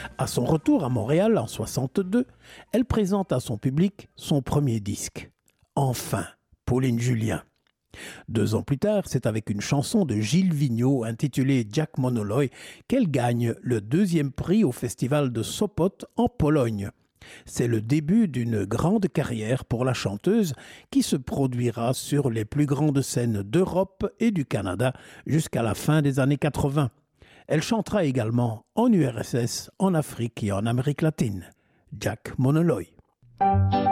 À son retour à Montréal en 62, elle présente à son public son premier disque. Enfin, Pauline Julien. 2 ans plus tard, c'est avec une chanson de Gilles Vigneault intitulée Jack Monoloy qu'elle gagne le 2e prix au festival de Sopot en Pologne. C'est le début d'une grande carrière pour la chanteuse qui se produira sur les plus grandes scènes d'Europe et du Canada jusqu'à la fin des années 80. Elle chantera également en URSS, en Afrique et en Amérique latine. Jack Monoloy.